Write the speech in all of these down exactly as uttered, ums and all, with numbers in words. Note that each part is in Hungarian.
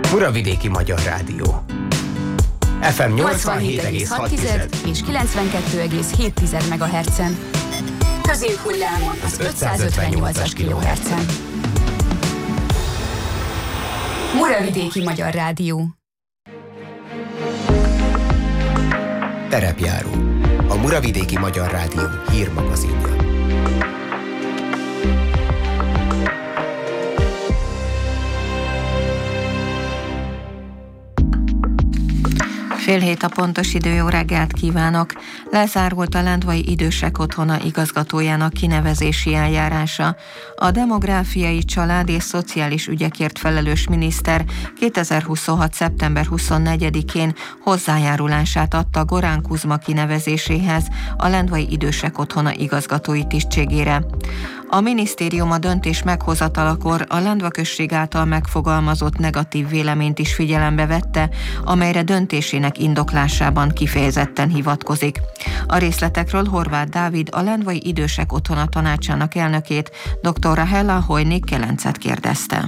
Muravidéki Magyar Rádió. ef em nyolcvanhét egész hat és kilencvenkettő egész hét megahertzen. Középhullámon az ötszázötvennyolcas kilohertzen. Muravidéki Magyar Rádió. Terepjáró. A Muravidéki Magyar Rádió hírmagazinja. Fél hét a pontos idő, jó reggelt kívánok! Lezárult a Lendvai Idősek Otthona igazgatójának kinevezési eljárása. A demográfiai, család és szociális ügyekért felelős miniszter kétezer-huszonhat. szeptember huszonnegyedikén hozzájárulását adta Gorán Kuzma kinevezéséhez a Lendvai Idősek Otthona igazgatói tisztségére. A minisztérium a döntés meghozatalakor a Lendva község által megfogalmazott negatív véleményt is figyelembe vette, amelyre döntésének indoklásában kifejezetten hivatkozik. A részletekről Horváth Dávid, a Lendvai Idősek Otthona tanácsának elnökét, dr. Rahela Hojnik-Kelencet kérdezte.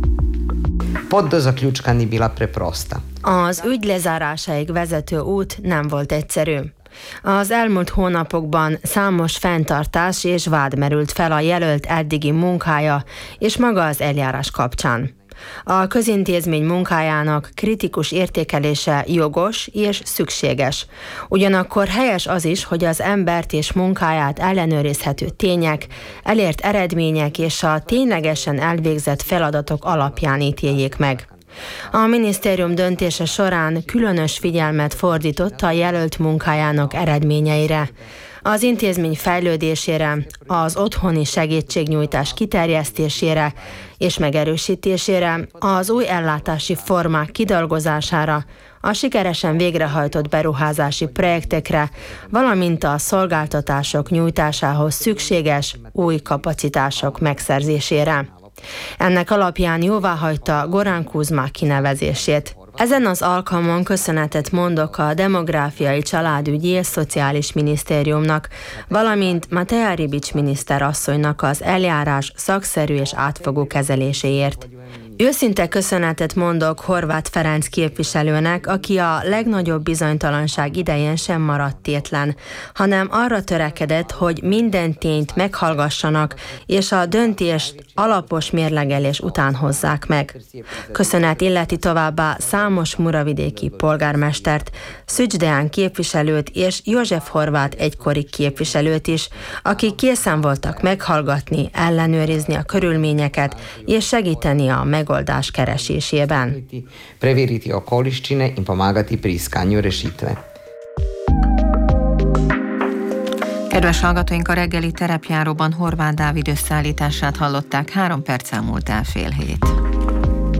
Pot do zaključka bila preprosta. Az ügy lezárásáig vezető út nem volt egyszerű. Az elmúlt hónapokban számos fenntartás és vád merült fel a jelölt eddigi munkája és maga az eljárás kapcsán. A közintézmény munkájának kritikus értékelése jogos és szükséges. Ugyanakkor helyes az is, hogy az embert és munkáját ellenőrizhető tények, elért eredmények és a ténylegesen elvégzett feladatok alapján ítéljék meg. A minisztérium döntése során különös figyelmet fordított a jelölt munkájának eredményeire, az intézmény fejlődésére, az otthoni segítségnyújtás kiterjesztésére és megerősítésére, az új ellátási formák kidolgozására, a sikeresen végrehajtott beruházási projektekre, valamint a szolgáltatások nyújtásához szükséges új kapacitások megszerzésére. Ennek alapján jóváhagyta Gorán Kuzma kinevezését. Ezen az alkalmon köszönetet mondok a Demográfiai, Családügyi és Szociális Minisztériumnak, valamint Mateja Ribics miniszter asszonynak az eljárás szakszerű és átfogó kezeléséért. Őszinte köszönetet mondok Horváth Ferenc képviselőnek, aki a legnagyobb bizonytalanság idején sem maradt tétlen, hanem arra törekedett, hogy minden tényt meghallgassanak, és a döntést alapos mérlegelés után hozzák meg. Köszönet illeti továbbá számos muravidéki polgármestert, Szücs Deán képviselőt és József Horváth egykori képviselőt is, akik készen voltak meghallgatni, ellenőrizni a körülményeket és segíteni a megoldás keresésében. Preveriti okolišćine i pomagati pri iskanju rešitve. Kedves hallgatóink, a reggeli terepjáróban Horváth Dávid összeállítását hallották, három perc elmúlt el fél hét.